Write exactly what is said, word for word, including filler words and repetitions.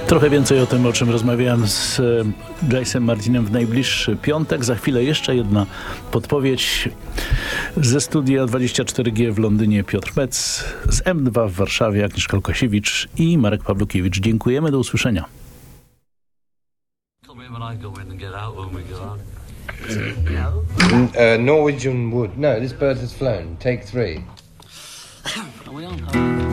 Trochę więcej o tym, o czym rozmawiałem z Jace'em Martinem w najbliższy piątek. Za chwilę jeszcze jedna podpowiedź ze studia dwadzieścia cztery G w Londynie. Piotr Mec, z M dwa w Warszawie Agnieszka Łukasiewicz i Marek Pawlukiewicz. Dziękujemy, do usłyszenia. Uh, Norwegian wood. No, this bird has flown. Take three. Are we on?